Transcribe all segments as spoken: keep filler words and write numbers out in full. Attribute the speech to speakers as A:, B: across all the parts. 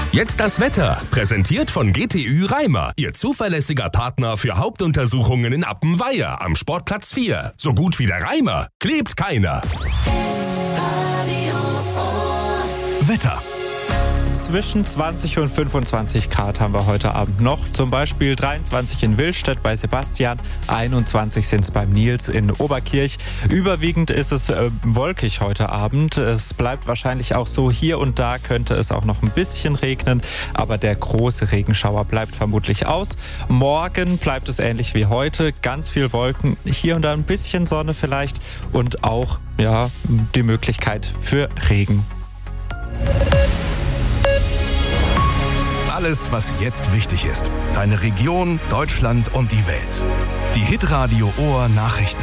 A: Jetzt das Wetter, präsentiert von G T Ü Reimer, Ihr zuverlässiger Partner für Hauptuntersuchungen in Appenweier am Sportplatz vier. So gut wie der Reimer, klebt keiner. Wetter.
B: Zwischen zwanzig und fünfundzwanzig Grad haben wir heute Abend noch. Zum Beispiel dreiundzwanzig in Willstedt bei Sebastian, einundzwanzig sind es beim Nils in Oberkirch. Überwiegend ist es äh, wolkig heute Abend. Es bleibt wahrscheinlich auch so. Hier und da könnte es auch noch ein bisschen regnen, aber der große Regenschauer bleibt vermutlich aus. Morgen bleibt es ähnlich wie heute. Ganz viel Wolken, hier und da ein bisschen Sonne vielleicht und auch ja, die Möglichkeit für Regen.
A: Alles, was jetzt wichtig ist. Deine Region, Deutschland und die Welt. Die Hitradio Ohr Nachrichten.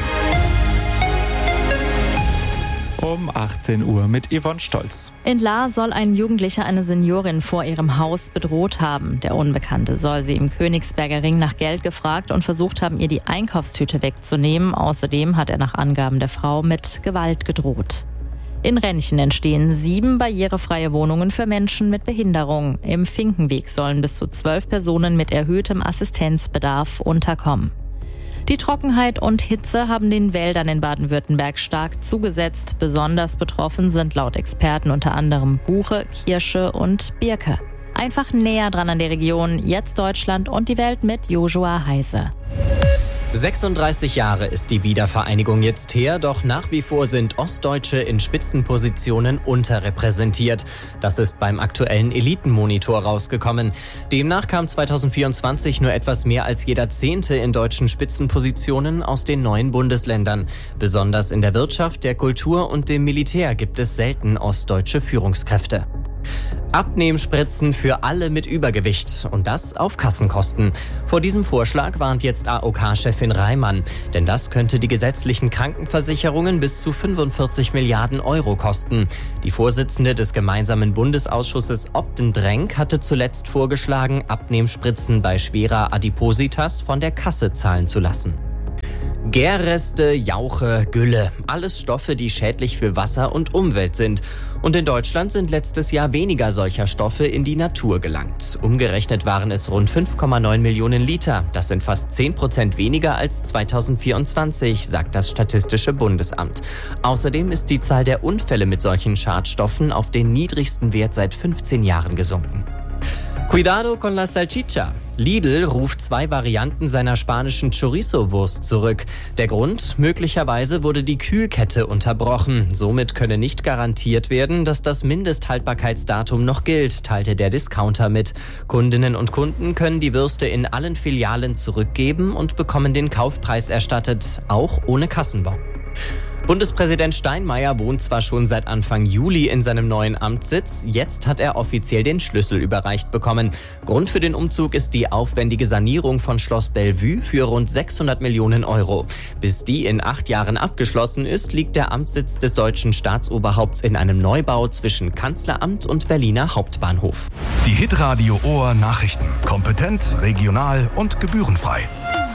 B: Um achtzehn Uhr mit Yvonne Stolz.
C: In Lahr soll ein Jugendlicher eine Seniorin vor ihrem Haus bedroht haben. Der Unbekannte soll sie im Königsberger Ring nach Geld gefragt und versucht haben, ihr die Einkaufstüte wegzunehmen. Außerdem hat er nach Angaben der Frau mit Gewalt gedroht. In Renchen entstehen sieben barrierefreie Wohnungen für Menschen mit Behinderung. Im Finkenweg sollen bis zu zwölf Personen mit erhöhtem Assistenzbedarf unterkommen. Die Trockenheit und Hitze haben den Wäldern in Baden-Württemberg stark zugesetzt. Besonders betroffen sind laut Experten unter anderem Buche, Kirsche und Birke. Einfach näher dran an der Region, jetzt Deutschland und die Welt mit Joshua Heise.
D: sechsunddreißig Jahre ist die Wiedervereinigung jetzt her, doch nach wie vor sind Ostdeutsche in Spitzenpositionen unterrepräsentiert. Das ist beim aktuellen Elitenmonitor rausgekommen. Demnach kam zweitausendvierundzwanzig nur etwas mehr als jeder Zehnte in deutschen Spitzenpositionen aus den neuen Bundesländern. Besonders in der Wirtschaft, der Kultur und dem Militär gibt es selten ostdeutsche Führungskräfte. Abnehmspritzen für alle mit Übergewicht und das auf Kassenkosten. Vor diesem Vorschlag warnt jetzt A O K-Chefin Reimann, denn das könnte die gesetzlichen Krankenversicherungen bis zu fünfundvierzig Milliarden Euro kosten. Die Vorsitzende des gemeinsamen Bundesausschusses Opten-Drenk hatte zuletzt vorgeschlagen, Abnehmspritzen bei schwerer Adipositas von der Kasse zahlen zu lassen. Gärreste, Jauche, Gülle, alles Stoffe, die schädlich für Wasser und Umwelt sind. Und in Deutschland sind letztes Jahr weniger solcher Stoffe in die Natur gelangt. Umgerechnet waren es rund fünf Komma neun Millionen Liter. Das sind fast zehn Prozent weniger als zweitausendvierundzwanzig, sagt das Statistische Bundesamt. Außerdem ist die Zahl der Unfälle mit solchen Schadstoffen auf den niedrigsten Wert seit fünfzehn Jahren gesunken. Cuidado con la salchicha. Lidl ruft zwei Varianten seiner spanischen Chorizo-Wurst zurück. Der Grund? Möglicherweise wurde die Kühlkette unterbrochen. Somit könne nicht garantiert werden, dass das Mindesthaltbarkeitsdatum noch gilt, teilte der Discounter mit. Kundinnen und Kunden können die Würste in allen Filialen zurückgeben und bekommen den Kaufpreis erstattet, auch ohne Kassenbon. Bundespräsident Steinmeier wohnt zwar schon seit Anfang Juli in seinem neuen Amtssitz, jetzt hat er offiziell den Schlüssel überreicht bekommen. Grund für den Umzug ist die aufwendige Sanierung von Schloss Bellevue für rund sechshundert Millionen Euro. Bis die in acht Jahren abgeschlossen ist, liegt der Amtssitz des deutschen Staatsoberhaupts in einem Neubau zwischen Kanzleramt und Berliner Hauptbahnhof.
A: Die Hitradio Ohr Nachrichten. Kompetent, regional und gebührenfrei.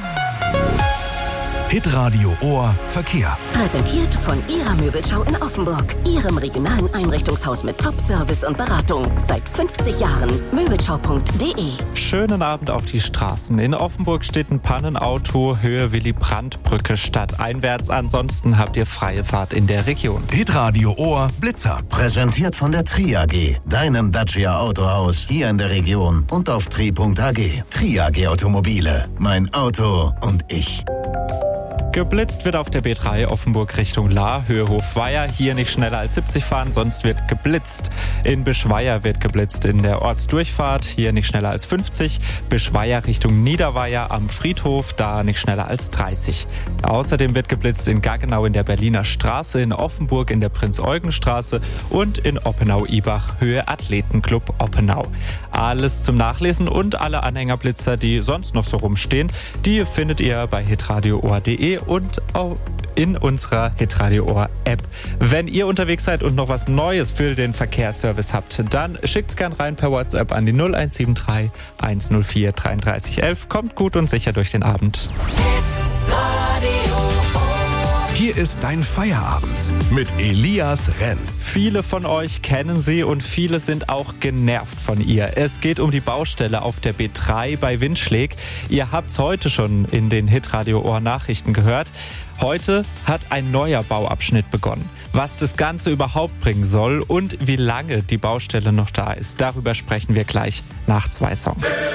A: Hitradio Ohr Verkehr.
E: Präsentiert von Ihrer Möbelschau in Offenburg. Ihrem regionalen Einrichtungshaus mit Top-Service und Beratung. Seit fünfzig Jahren. Möbelschau punkt de.
B: Schönen Abend auf die Straßen. In Offenburg steht ein Pannenauto Höhe Willy-Brandt-Brücke stadteinwärts. Ansonsten habt ihr freie Fahrt in der Region.
A: Hitradio Ohr Blitzer.
F: Präsentiert von der Tri A G. Deinem Dacia Autohaus hier in der Region und auf tri punkt a g. Tri A G Automobile. Mein Auto und ich.
B: Geblitzt wird auf der B drei Offenburg Richtung Lahr, Höhe Hofweier. Hier nicht schneller als siebzig fahren, sonst wird geblitzt. In Bischweier wird geblitzt in der Ortsdurchfahrt. Hier nicht schneller als fünfzig. Bischweier Richtung Niederweier am Friedhof, da nicht schneller als dreißig. Außerdem wird geblitzt in Gaggenau in der Berliner Straße, in Offenburg in der Prinz-Eugen-Straße und in Oppenau-Ibach, Höhe Athletenclub Oppenau. Alles zum Nachlesen und alle Anhängerblitzer, die sonst noch so rumstehen, die findet ihr bei hitradio ohr punkt de und auch in unserer Hitradio Ohr App. Wenn ihr unterwegs seid und noch was Neues für den Verkehrsservice habt, dann schickt's gern rein per WhatsApp an die null eins sieben drei eins null vier dreiunddreißig elf. Kommt gut und sicher durch den Abend.
G: Hier ist dein Feierabend mit Elias Renz.
B: Viele von euch kennen sie und viele sind auch genervt von ihr. Es geht um die Baustelle auf der B drei bei Windschläg. Ihr habt's heute schon in den Hitradio Ohr Nachrichten gehört. Heute hat ein neuer Bauabschnitt begonnen. Was das Ganze überhaupt bringen soll und wie lange die Baustelle noch da ist, darüber sprechen wir gleich nach zwei Songs.